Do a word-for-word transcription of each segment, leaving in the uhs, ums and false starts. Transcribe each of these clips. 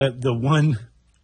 The, the one,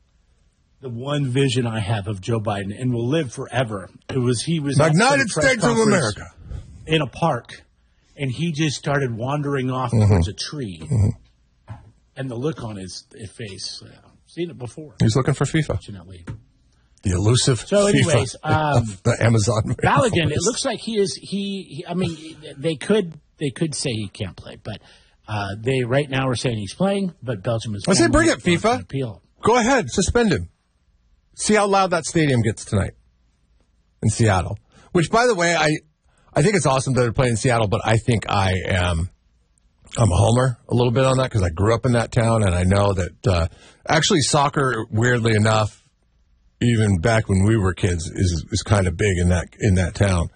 the one vision I have of Joe Biden, and will live forever. It was he was the United States of America in a park, and he just started wandering off mm-hmm. towards a tree, mm-hmm. and the look on his, his face. Uh, seen it before. He's looking for FIFA. Fortunately. The elusive so anyways, FIFA um, of the Amazon. Balogun, it looks like he is, he, he, I mean, they could, they could say he can't play, but uh, they right now are saying he's playing, but Belgium is I say bring it, FIFA. Appeal. Go ahead, suspend him. See how loud that stadium gets tonight in Seattle. Which, by the way, I, I think it's awesome that they're playing in Seattle, but I think I am, I'm a homer a little bit on that because I grew up in that town, and I know that uh, actually soccer, weirdly enough, even back when we were kids, is is kind of big in that in that town.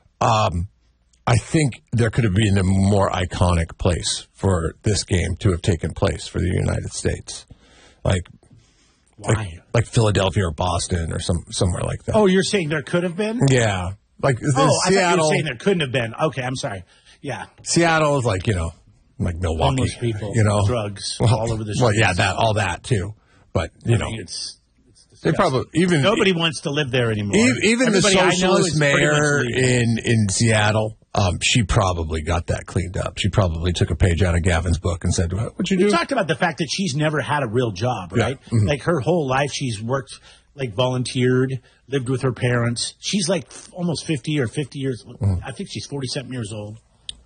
Um, I think there could have been a more iconic place for this game to have taken place for the United States, like why, like, like Philadelphia or Boston or some somewhere like that. Oh, you're saying there could have been? Yeah, like oh, Seattle. I thought you were saying there couldn't have been. Okay, I'm sorry. Yeah, Seattle is like you know, like Milwaukee, homeless people, you know, drugs well, all over the streets. Well, yeah, that all that too, but you I know, mean, it's. They probably even nobody wants to live there anymore. Even, even the socialist mayor in in Seattle, um, she probably got that cleaned up. She probably took a page out of Gavin's book and said, "What'd you do?" We talked about the fact that she's never had a real job, right? Yeah. Mm-hmm. Like her whole life, she's worked, like volunteered, lived with her parents. She's like almost fifty or fifty years. Mm-hmm. I think she's forty-something years old.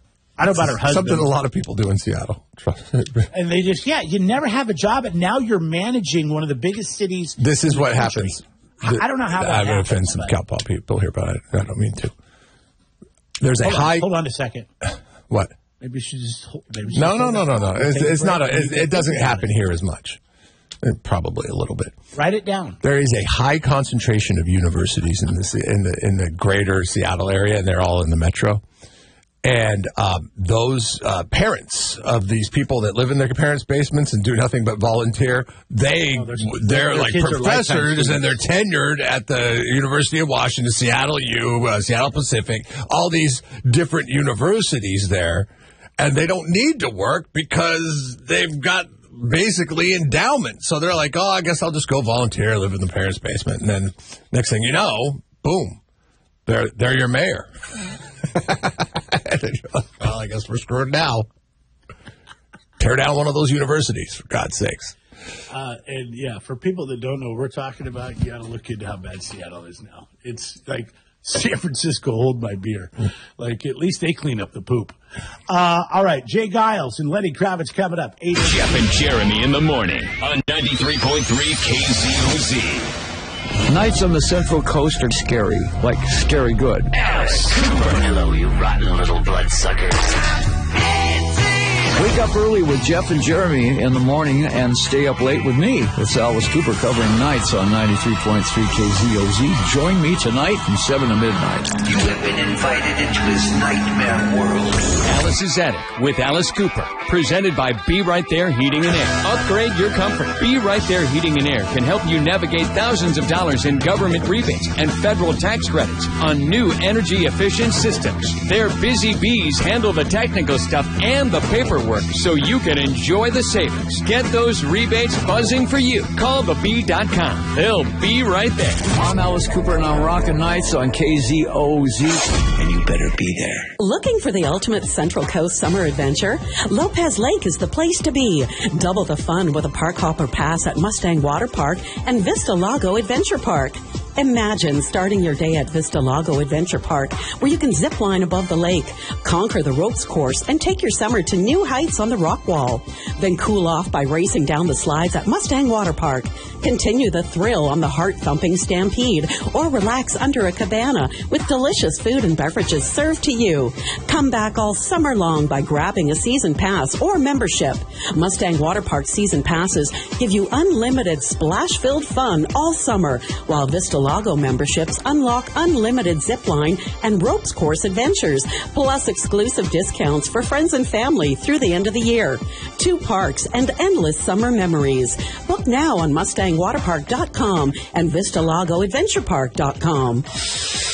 I don't know about her husband. Something a lot of people do in Seattle. And they just, yeah, you never have a job, and now you're managing one of the biggest cities. This is what country. happens. The, I don't know how that I'm going to offend happens, some but... Cowpaw people here, but I, I don't mean to. There's a hold high... On, hold on a second. What? Maybe we should just... Maybe should no, no, no, no, no. It's, it's not a... It, it doesn't happen here as much. Probably a little bit. Write it down. There is a high concentration of universities in the, in the, in the greater Seattle area, and they're all in the metro. And um, those uh, parents of these people that live in their parents' basements and do nothing but volunteer, they, oh, they're like professors and they're tenured at the University of Washington, Seattle U, uh, Seattle Pacific, all these different universities there. And they don't need to work because they've got basically endowment. So they're like, oh, I guess I'll just go volunteer, live in the parents' basement. And then next thing you know, boom, they're, they're your mayor. Well, I guess we're screwed now. Tear down one of those universities, for God's sakes. Uh, and, yeah, for people that don't know what we're talking about, you got to look into how bad Seattle is now. It's like San Francisco, hold my beer. Like, at least they clean up the poop. Uh, all right, Jay Giles and Lenny Kravitz coming up. eight Jeff and Jeremy in the morning on ninety-three point three K Z O Z. Nights on the Central Coast are scary, like scary good. Alice Cooper. Hello, you rotten little bloodsuckers. Wake up early with Jeff and Jeremy in the morning and stay up late with me. It's Alice Cooper covering nights on ninety-three point three K Z O Z. Join me tonight from seven to midnight. You have been invited into this nightmare world. Alice's Attic with Alice Cooper. Presented by Be Right There Heating and Air. Upgrade your comfort. Be Right There Heating and Air can help you navigate thousands of dollars in government rebates and federal tax credits on new energy-efficient systems. Their busy bees handle the technical stuff and the paperwork so you can enjoy the savings. Get those rebates buzzing for you. Call the bee dot com. They'll be right there. I'm Alice Cooper, and I'm rocking nights on K Z O Z. And you better be there. Looking for the ultimate Central Coast summer adventure? Lopez Lake is the place to be. Double the fun with a park hopper pass at Mustang Water Park and Vista Lago Adventure Park. Imagine starting your day at Vista Lago Adventure Park, where you can zip line above the lake, conquer the ropes course, and take your summer to new heights on the rock wall. Then cool off by racing down the slides at Mustang Water Park. Continue the thrill on the heart-thumping Stampede, or relax under a cabana with delicious food and beverages served to you. Come back all summer long by grabbing a season pass or membership. Mustang Water Park season passes give you unlimited splash-filled fun all summer, while Vista Lago memberships unlock unlimited zipline and ropes course adventures, plus exclusive discounts for friends and family through the end of the year. Two parks and endless summer memories. Book now on Mustang Water Park dot com and Vista Lago Adventure Park dot com.